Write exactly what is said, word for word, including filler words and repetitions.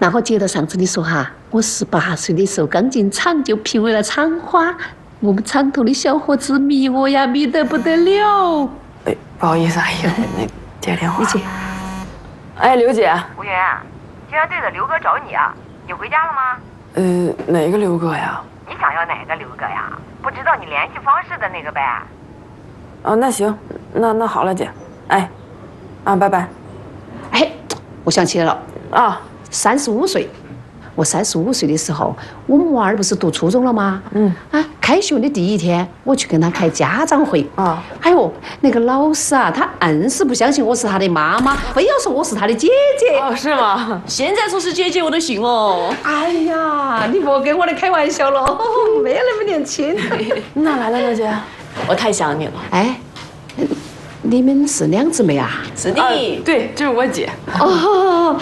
然后接着上次你说哈，我十八岁的时候刚进厂就评为了厂花，我们厂头的小伙子迷我呀，迷得不得了。 哎，不好意思，阿姨，那接电话。 你接。 哎，刘姐。 吴云，今天对着刘哥找你啊，你回家了吗？ 呃，哪个刘哥呀？ 你想要哪个刘哥呀？不知道你联系方式的那个呗。 哦，那行，那那好了，姐。哎，啊，拜拜。 哎，我想起来了啊， 三十五岁。我三十五岁的时候，我们娃儿不是读初中了吗？嗯啊，开学的第一天，我去跟他开家长会啊。哎呦，那个老师啊，他硬是不相信我是他的妈妈，非要说我是他的姐姐。 哦，是吗？ 现在说是姐姐，我都信哦。哎呀，你莫跟我的开玩笑了，没那么年轻。 你哪来的，刘姐？我太想你了。 哎，你们是两姊妹啊？ 是的，对，这是我姐。 哦。